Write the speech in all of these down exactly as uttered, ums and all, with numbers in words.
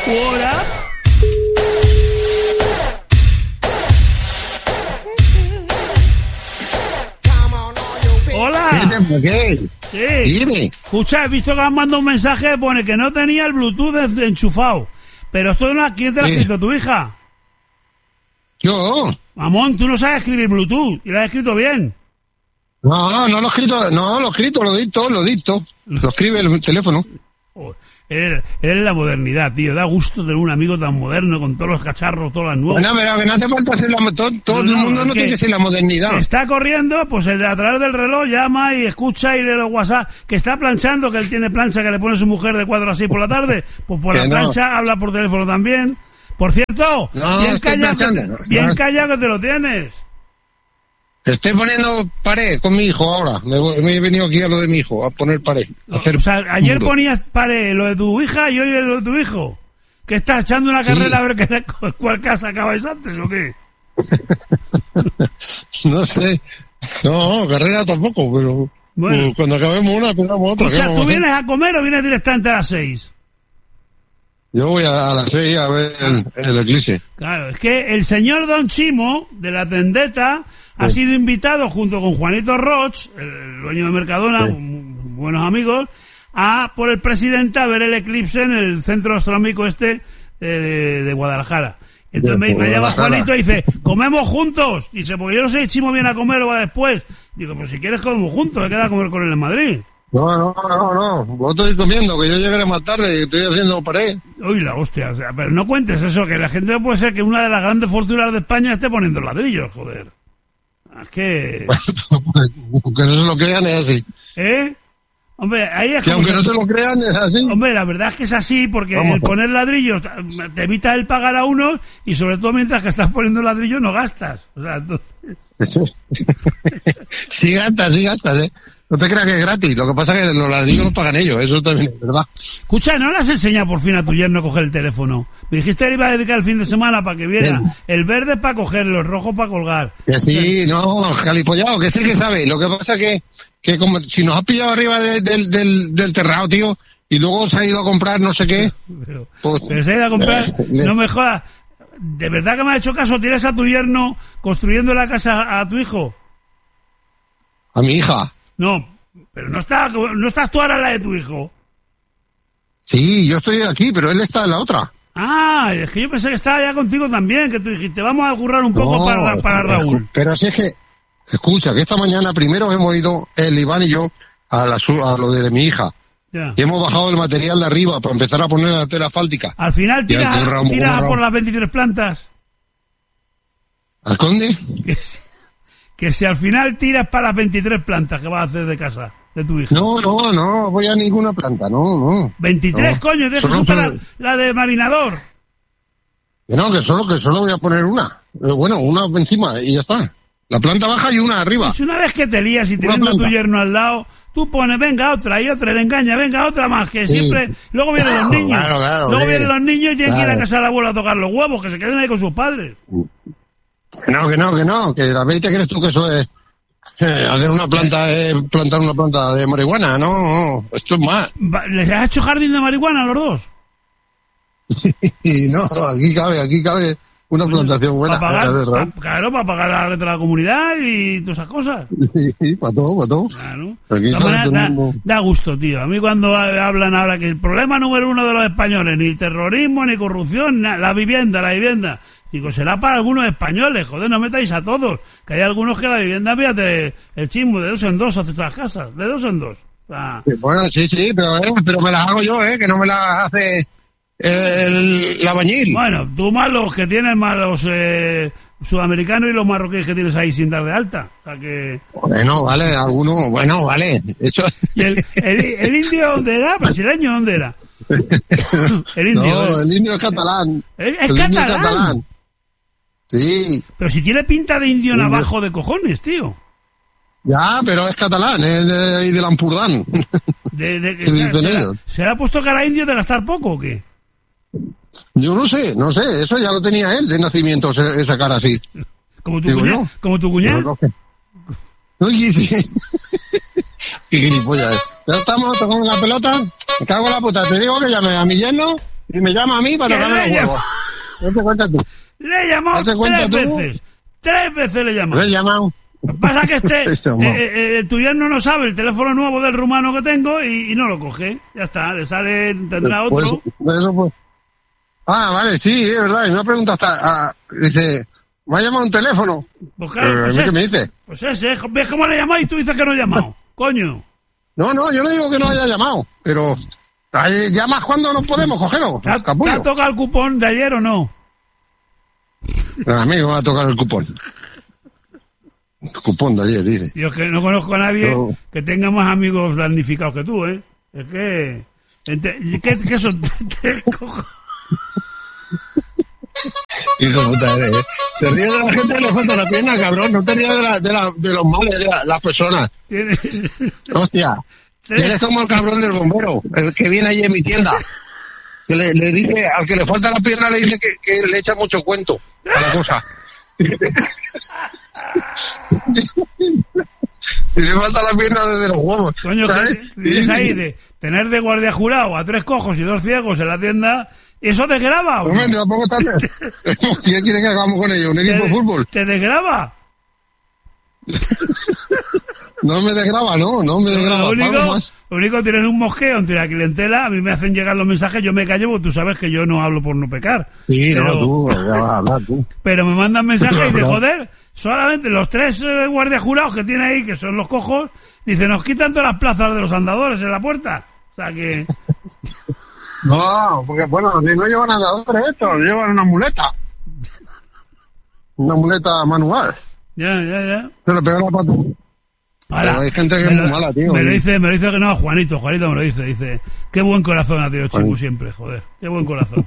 Hola. Hola. ¿Qué? Sí. Dime. Escucha, he visto que has mandado un mensaje que pone que no tenía el Bluetooth enchufado. Pero esto no, ¿quién te lo ha Sí. escrito? ¿Tu hija? Yo. Mamón, tú no sabes escribir Bluetooth y lo has escrito bien. No, no lo he escrito, no, lo he escrito, lo dicto, lo dicto. Lo escribe el teléfono. Oh, eres, eres la modernidad, tío. Da gusto tener un amigo tan moderno con todos los cacharros, todas las nuevas. Bueno, pero que no hace falta ser la... Todo, todo No, el no, mundo es no que tiene que ser la modernidad. Está corriendo, pues a través del reloj llama y escucha y lee los WhatsApp. Que está planchando, que él tiene plancha que le pone su mujer de cuatro a seis por la tarde. Pues por Que la no. plancha habla por teléfono también. Por cierto, No, bien, estoy callado que, planchando. te, bien No. callado que te lo tienes. Estoy poniendo pared con mi hijo ahora. Me, voy- me he venido aquí a lo de mi hijo, a poner pared. A hacer O sea, ayer muro. ponías pared lo de tu hija y hoy lo de tu hijo. ¿Que estás echando una Sí. carrera a ver qué, cuál casa acabáis antes o qué? No sé. No, carrera tampoco, pero... Bueno. pues, cuando acabemos una, pegamos otra. O ¿qué sea, vamos ¿tú a hacer? vienes a comer o vienes directamente a las seis? Yo voy a, a las seis a ver el, el eclipse. Claro, es que el señor Don Chimo, de la Tendeta, ha Sí. sido invitado junto con Juanito Roch, el, el dueño de Mercadona, Sí. un- buenos amigos, a por el presidente a ver el eclipse en el centro astronómico este eh, de, de Guadalajara. Entonces De me, me llama Guadalajara. Juanito y dice, ¿comemos juntos? Dice, porque yo no sé si Chimo viene a comer o va después. Digo, pues si quieres comemos juntos, he quedado a comer con él en Madrid. No, no, no, no. Vos estoy comiendo, que yo llegaré más tarde y estoy haciendo pared. Uy, la hostia, o sea, pero no cuentes eso, que la gente no puede ser que una de las grandes fortunas de España esté poniendo ladrillos, joder. Es que... Aunque no se lo crean, es así. ¿Eh? Hombre, ahí es Que como... aunque se- no se lo crean, es así. Hombre, la verdad es que es así, porque Vamos. el poner ladrillos te evita el pagar a uno y sobre todo mientras que estás poniendo ladrillos no gastas. O sea, entonces... Sí gastas, sí gastas, ¿eh? No te creas que es gratis. Lo que pasa es que los ladrillos los pagan ellos. Eso también es verdad. Escucha, ¿no le has enseñado por fin a tu yerno a coger el teléfono? Me dijiste que le iba a dedicar el fin de semana para que viera. Bien. El verde para cogerlo, el rojo para colgar. Que sí, no, calipollado, que es el que sabe. Lo que pasa es que, que como si nos has pillado arriba de- del, del, del terrado, tío, y luego se ha ido a comprar no sé qué, Pero, pues... pero se ha ido a comprar, Le- no me jodas. ¿De verdad que me ha hecho caso? ¿Tienes a tu yerno construyendo la casa a tu hijo? A mi hija. No, pero no, está, no estás tú ahora en la de tu hijo. Sí, yo estoy aquí, pero él está en la otra. Ah, es que yo pensé que estaba ya contigo también, que tú dijiste, vamos a currar un poco No, para, para Raúl. Pero si es que, escucha, que esta mañana primero hemos ido, el Iván y yo, a, la, su- a lo de mi hija. Ya. Y hemos bajado el material de arriba para empezar a poner la tela asfáltica. Al final Ya, tiras, currao, tiras a currao. por las veintitrés plantas. ¿Al conde? Que si, que si al final tiras para las veintitrés plantas que vas a hacer de casa, de tu hija. No, no, no voy a ninguna planta, no, no. veintitrés, No. coño, tienes que Solo superar son- la de marinador. Que no, que solo, que solo voy a poner una. Eh, Bueno, una encima y ya está. La planta baja y una arriba. Pues una vez que te lías y Una teniendo a tu planta. yerno al lado, tú pones, venga otra y otra, le engaña, venga otra más, que Sí. siempre... Luego vienen Claro, los niños. claro, claro, Luego sí. vienen los niños y tienen que ir a Claro. casa de la abuela a tocar los huevos, que se queden ahí con sus padres. Que no, que no, que no. Que la veinte crees tú que eso es eh, hacer una planta, eh, plantar una planta de marihuana. No, no, esto es más. Va- ¿Les has hecho jardín de marihuana a los dos? Y no, aquí cabe, aquí cabe una plantación buena. Para pagar, eh, de Raúl. pa- claro, para pagar la renta de la comunidad y todas esas cosas. Sí, para todo, para todo. Claro. Aquí De sale todas todo el maneras, mundo. da, da gusto, tío. A mí cuando ha- hablan ahora que el problema número uno de los españoles, ni terrorismo, ni corrupción, na- la vivienda, la vivienda. Digo, será para algunos españoles, joder, no metáis a todos. Que hay algunos que la vivienda, fíjate, el chismo, de dos en dos hace estas casas, de dos en dos. O sea, Sí, bueno, sí, sí, pero, eh, pero me las hago yo, ¿eh? Que no me las hace el, el albañil. bueno, tú más los que tienes, más los eh, sudamericanos y los marroquíes que tienes ahí sin dar de alta. O sea que... Bueno, vale, alguno, bueno, vale. Eso... ¿Y el, el, el indio dónde era? ¿Brasileño dónde era? El indio. No, ¿eh? el indio es catalán. Es, es el indio catalán. es catalán. Sí, Pero si tiene pinta de indio Sí, navajo de cojones, tío. ya, pero es catalán, es de, y del Ampurdán. De, de, Sí, se, con se, ellos. ¿Se le ha puesto cara a indio de gastar poco o qué? Yo no sé, no sé, eso ya lo tenía él de nacimiento, ese- esa cara así. Como tu Digo cuñado. yo. Como tu cuñado. Pero no sé. Oye, sí. Qué gilipollas es. Ya estamos tocando la pelota. Me cago en la puta. Te digo que llame a mi yerno y me llama a mí para ¿Que tocarme le los llama? huevos. Date cuenta tú. Le he llamado Date cuenta tres tú. veces. Tres veces le he llamado. ¿Le he llamado? Lo que pasa es que este, Este eh, hombre. eh, eh, tu yerno no sabe el teléfono nuevo del rumano que tengo y, y no lo coge. Ya está, le sale, tendrá Pues, otro. pues eso pues. Ah, vale, sí, es verdad. Y me ha preguntado hasta, ah, dice, ¿me ha llamado un teléfono? Pues claro, Eh, pues, ¿a mí es- qué me dice? pues ese, ¿ves cómo le llamáis y tú dices que no he llamado? Coño. No, no, yo no digo que no haya llamado, pero ahí llamas cuando no podemos cogerlo, ¿Te ha, te capullo. ha tocado el cupón de ayer o no? A mí me va a tocar el cupón. El cupón de ayer, dice. Yo es que no conozco a nadie No. que tenga más amigos damnificados que tú, ¿eh? Es que... ente- ¿Qué, qué son? Tres cojones. Hijo de puta eres, ¿eh? Te ríes de la gente que le falta la pierna, cabrón. No te ríes de, la, de, la, de los males de la- las personas. Tienes- Hostia. Tres- Eres como el cabrón del bombero, el que viene allí en mi tienda. Que le, le dice, al que le falta la pierna le dice que, que le echa mucho cuento a la cosa. Y le falta la pierna desde los huevos. Coño, ¿sabes? que dices ahí de tener de guardia jurado a tres cojos y dos ciegos en la tienda, ¿eso te graba? o no? Hombre, tampoco está... ¿Qué quiere que hagamos con ellos? ¿Un equipo de ¿Te, fútbol? ¿Te desgraba? No me desgraba, no, no me desgraba. Lo único, Pago más. lo único tienes un mosqueo entre la clientela, a mí me hacen llegar los mensajes, yo me callo porque tú sabes que yo no hablo por no pecar. Sí, pero, no, tú, ya vas a hablar, tú. pero me mandan mensajes y dicen, Claro. joder, solamente los tres eh, guardias jurados que tiene ahí, que son los cojos, dice, nos quitan todas las plazas de los andadores en la puerta. O sea que... No, porque bueno, si no llevan andadores estos, llevan una muleta. Una muleta manual. Ya, ya, ya. Se le pega la pata. Ahora, Pero hay gente que me es lo- muy mala, tío. Me lo Y- dice, me lo dice que no, Juanito, Juanito me lo dice, dice, qué buen corazón ha tenido Chimu siempre, joder, qué buen corazón.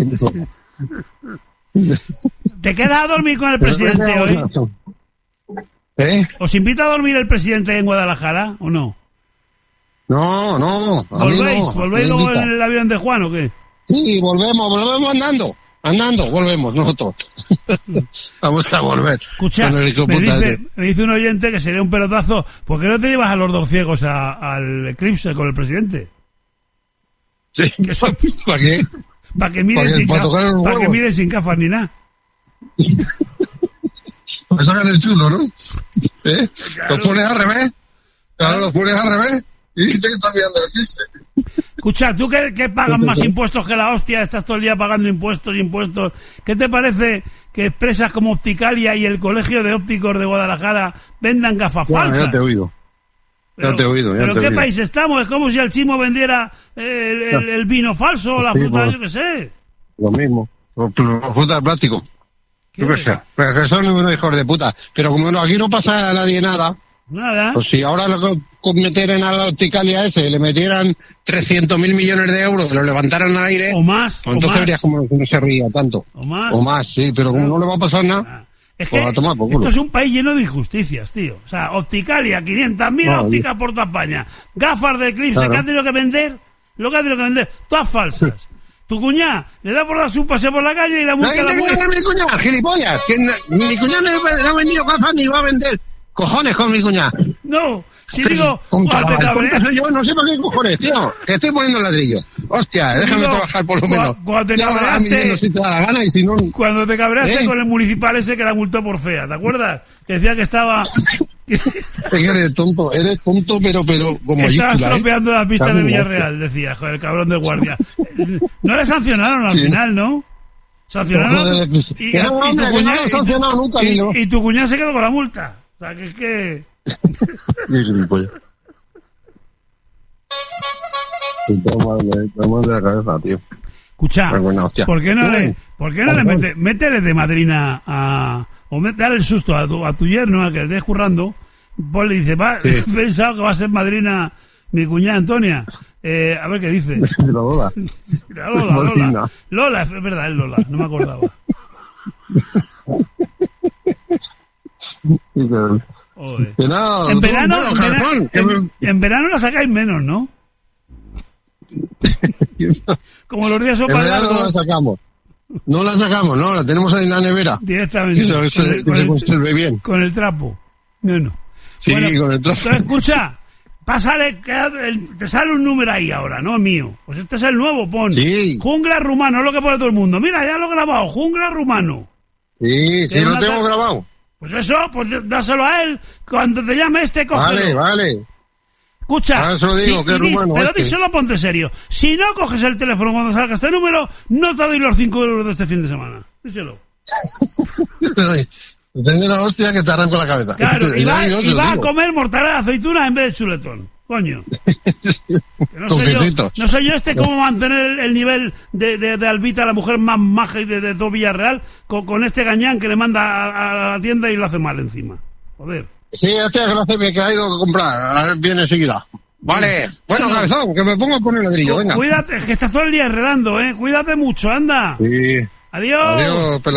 ¿Te quedas a dormir con el presidente hoy? ¿Eh? ¿Os invita a dormir el presidente en Guadalajara o no? No, no. a mí ¿Volvéis? no, ¿Volvéis me luego invita. en el avión de Juan o qué? Sí, volvemos, volvemos andando. Andando, volvemos nosotros. Vamos a volver. Escucha, Con el hijo me puta dice, ese. me dice un oyente que sería un pelotazo. ¿Por qué no te llevas a los dos ciegos a- al eclipse con el presidente? Sí. que son- ¿Para qué? Para que miren ¿Para qué? sin, ¿Para ga- tocar los para que huevos? miren sin gafas ni nada. Para sacar el chulo, ¿no? ¿Eh? Claro. Los pones al revés. Claro, los pones al revés. Y dices que estás mirando el chiste. Escucha, tú que, que pagas más impuestos que la hostia, estás todo el día pagando impuestos y impuestos. ¿Qué te parece que empresas como Opticalia y el Colegio de Ópticos de Guadalajara vendan gafas Bueno, falsas? ya te he oído. Pero, ya te he oído, ya ¿pero te he qué oído. país estamos? Es como si el chimo vendiera eh, el, el- el vino falso o la Sí, fruta, bueno. yo qué sé. Lo mismo. Los los frutas de plástico. ¿Qué? Yo qué sé. Pero que son unos hijos de puta. Pero como no, aquí no pasa a nadie nada, Nada. pues si ahora lo que con metieran a la Opticalia ese, le metieran trescientos mil millones de euros, lo levantaran al aire, O más, pues o entonces más. verías como que no se ría tanto. O más. O más, sí, pero como no le va a pasar nada, Ah. Es pues que a tomar por culo. esto es un país lleno de injusticias, tío. O sea, Opticalia, quinientas mil No, ópticas por toda España. Gafas de eclipse Claro. que ha tenido que vender, lo que ha tenido que vender, todas falsas. Tu cuñá le da por dar su paseo por la calle y la multa Nadie la te multa. cree mi cuñada, gilipollas. Que na- ni mi cuñada no ha vendido gafas ni va a vender. Cojones con mi cuñada. No, si digo, Con cuando te cada cabreas, soy yo, no sé para qué cojones, tío. Que estoy poniendo ladrillo. Hostia, déjame Digo, trabajar por lo cua- menos. cuando te Ya va a cabreaste- mi dinero si te da la gana y si no... cuando te cabreaste ¿Eh? con el municipal ese que la multó por fea, ¿te acuerdas? Que decía que estaba, que Es que eres tonto, eres tonto, pero, pero con estaba mayúscula, ¿eh? estropeando la pista Está de muy Villarreal, decía, joder, el cabrón del guardia. No le sancionaron al Sí. final, ¿no? Sancionaron a tu- Joder, y, que no, y tu hombre, que no cuñá- lo han y tu- sancionado nunca, y- ni lo- y tu cuñado se quedó con la multa. O sea, que es que... Qué gilipollas. Estamos de la cabeza, tío. Escucha, Qué buena hostia. ¿por qué no le, Uy. ¿por qué no le Uy. mete, métele de madrina a... o mete, dale el susto a tu, a tu yerno, a que le estés currando, pues le dice, va, Sí. he pensado que va a ser madrina mi cuñada Antonia. Eh, a ver qué dice. De la boda. Lola, Lola. Madrina. Lola, es verdad, es Lola, no me acordaba. Y que- Joder. que no, En tú, verano, bueno, en, verano, Jarfón, que en- en verano la sacáis menos, ¿no? me- Como los días son En más verano no la largos, sacamos. No la sacamos, no, la tenemos ahí en la nevera. directamente. Que se, con se- el- que con se el- conserve bien. con el trapo. Bueno. Sí, Bueno, con el trapo. entonces, escucha, Pásale, que el- te sale un número ahí ahora, no mío. Pues este es el nuevo, pon. Sí. Jungla rumano, es lo que pone todo el mundo. Mira, ya lo he grabado, jungla rumano. Sí, sí, Tiene lo una tengo tar- grabado. Pues eso, pues dáselo a él. Cuando te llame este, cógelo. Vale, vale. Escucha, Ahora se lo digo, que es y dis- rumano pero este. díselo, ponte serio. Si no coges el teléfono cuando salga este número, no te doy los cinco euros de este fin de semana. Díselo. Tengo una hostia que te arranco la cabeza. Claro, y Ya va, digo, se y lo va a digo. comer mortadela de aceituna en vez de chuletón. Coño. Que no, Con sé yo, quesitos. no sé yo este cómo mantener el, el nivel de, de, de Albita, la mujer más maja y de, de todo Villarreal, con, con este gañán que le manda a, a la tienda y lo hace mal encima. Joder. Sí, este es el que ha ido a comprar. Ahora viene enseguida. Vale. Bueno, cabezón, que me pongo a poner ladrillo, venga. Cuídate, que estás todo el día enredando, ¿eh? Cuídate mucho, anda. Sí. Adiós. Adiós,